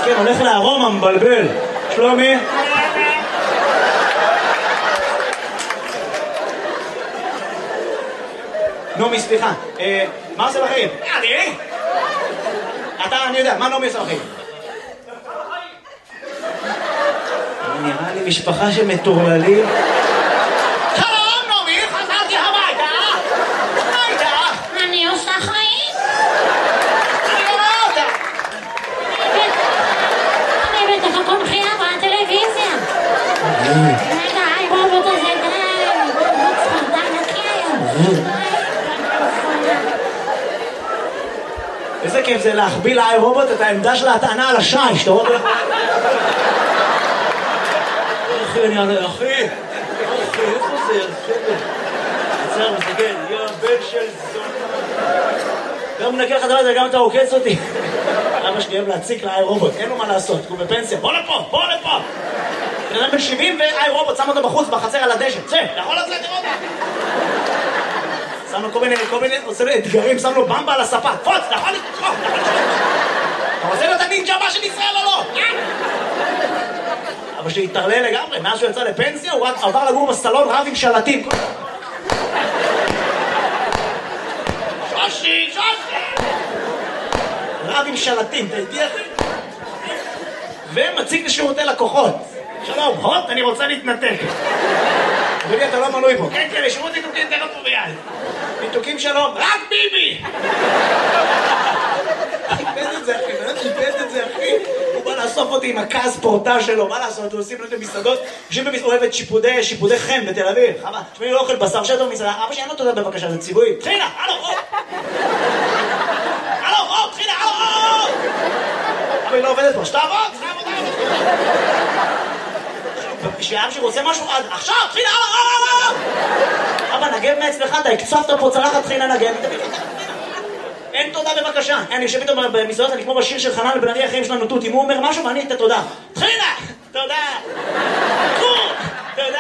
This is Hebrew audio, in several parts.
מסכן, הולך לארומה, מבלבל. שלומי? נעמי, סליחה, מה עושה בחיים? אני? אני יודע, מה נעמי עושה בחיים? נראה לי משפחה שמטורללים. שלום, נעמי, חזרתי הביתה. מה איתך? אני עושה חיים. אני לא רואה אותה. אני בטח הכל חייה בטלוויזיה. רגע, רובוט הזה די, רובוט ספרדן נקי היום. איזה כיף זה להחביא לאי רובוט את העמדה של ההטענה על השיש, אתה רואה? אחי, אני ענה, אחי, איפה זה? עצר, מסתכל, יא בן של זון. גם מנקה לך דבר הזה, גם אתה עוקץ אותי. אבא שלי אוהב להציק לאי רובוט, אין לו מה לעשות, הוא בפנסיה, בוא לפה, בוא לפה. בן אדם בן 70 ואי רובוט, שם אותו בחוץ, בחצר על הדשא, צא, יכול לצאת לראות. שם לו כל מיני, עושה לו אתגרים, שם לו במבה על הספה, פוץ, אתה יכול לתקוף, אתה רוצה להיות הנינג'ה הבא של ישראל או לא? אבא שלי התערלל לגמרי, מאז שהוא יצא לפנסיה, הוא עבר לגור בסלון רב עם שלטים. שושי! רב עם שלטים, אתה איתי אחי? ומציג לשירותי לקוחות. שלום, הוט, אני רוצה להתנתק. אדוני, אתה לא מנוי פה. כן, כן, שירות ניתוקים תכף פה ביד. ניתוקים שלום, רק ביבי! איבד את זה, אחי. הוא בא לאסוף אותי עם הכעס פורטה שלו, מה לעשות? הוא עושים לו את המסעדות, יושבים במסעדות, אוהבת שיפודי חן בתל אביב. חבל, תשמעי, לא אוכל בשר שטו במסעדה. אבא שאין לו תודה בבקשה, זה ציווי. תחילה, הלו, הלו, תחילה, הלו. אבא, היא לא עובדת פה, שתעבוד, כשאבא שרוצה משהו, עכשיו, תחילה, הלו. אבא, נגב מאצלך, אתה הקצפת פה צלחת, תחילה נגב. אין תודה בבקשה. אני יושב איתו במסעדות, אני כמו בשיר של חנן בן ארי, החיים שלנו תות. אם הוא אומר משהו ואני אתן תודה. תחילה! תודה! תודה!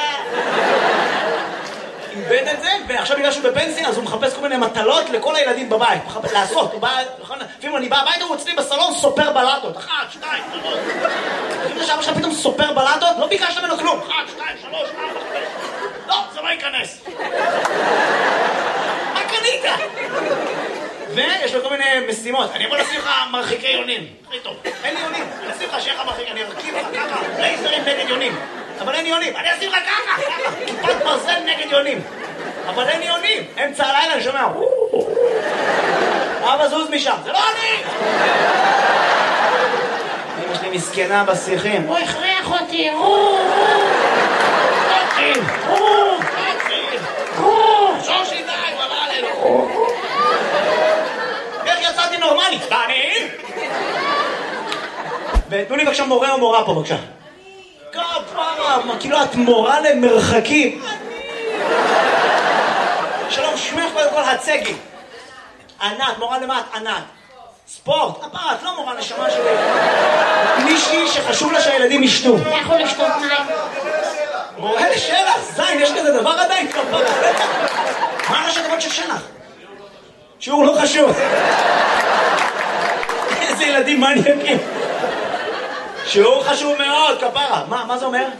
איבד את זה, ועכשיו בגלל שהוא בפנסיה, אז הוא מחפש כל מיני מטלות לכל הילדים בבית. לעשות, הוא בא, לפעמים אני בא הביתה, הוא אצלי בסלון סופר בלטות. 1, 2, 3. לפעמים שאבא שלך פתאום סופר בלטות, לא ביקשת ממנו כלום. 1, 2, 3, 4, 5. לא, זה לא ייכנס. מה קנית? ויש לו כל מיני משימות. אני יכול לשים לך מרחיקי יונים. הכי טוב. אין לי יונים. אני אשים לך שיהיה לך מרחיק, אני ארכיב לך ככה. לייזרים נגד יונים. אבל אין יונים. אני אשים לך ככה. כיפת ברזל נגד יונים. אבל אין יונים. אמצע הלילה אני שומע. אבא זוז משם. זה לא אני! אמא שלי מסכנה בשיחים. הוא הכריח אותי. שושי די, הוא עבר עלינו. איך יצאתי נורמלי? ואני? ותנו לי בבקשה מורה או מורה פה בבקשה. כפרה, כאילו את מורה למרחקים. שלום, שמך קודם כל הצגי. ענת, מורה למה את? ענת. ספורט, כפרה, את לא מורה נשמה שלי. מישהי שחשוב לה שהילדים ישתו. אתה יכול לשתות מים. מורה לשלח, זין, יש כזה דבר עדיין כפרה. מה ראשי תיבות של שלח? שיעור לא חשוב. איזה ילדים מעניינים. שיעור חשוב מאוד, כפרה. מה זה אומר?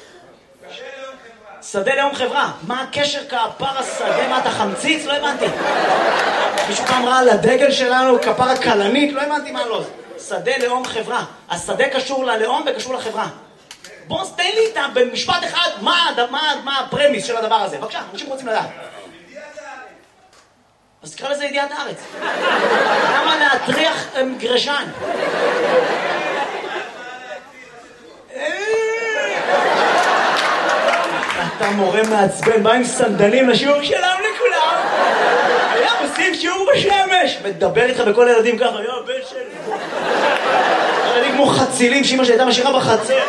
שדה לאום חברה. מה הקשר כפרה שדה? מה אתה חמציץ? לא הבנתי. מישהו פעם ראה על הדגל שלנו כפרה קלנית? לא הבנתי מה לא. שדה לאום חברה. השדה קשור ללאום וקשור לחברה. בוא תן לי איתה במשפט אחד מה הפרמיס של הדבר הזה. בבקשה, אנשים רוצים לדעת. אז תקרא לזה ידיעת הארץ. למה להטריח גרשן? אתה מורה מעצבן, בא עם סנדלים לשיעור שלם לכולם. היה עושים שיעור בשמש. מדבר איתך בכל הילדים ככה, היה בן של... ילדים כמו חצילים שאמא שלי הייתה משאירה בחצר.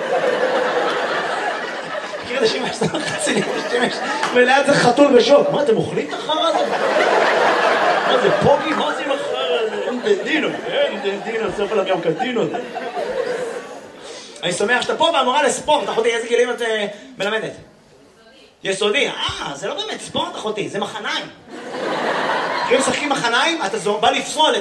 מכיר את השמש, זה חצילים בשמש. וליד זה חתול בשוק. מה, אתם אוכלים את החר הזה? מה זה, פוגי? מה זה עם החר הזה? אין דנדינו, סוף עליו גם קדינו. אני שמח שאתה פה והמורה לספורט. אחותי, איזה גילים את מלמדת? יסודי. זה לא באמת ספורט, אחותי, זה מחניים. אם משחקים מחניים, אתה בא לפסול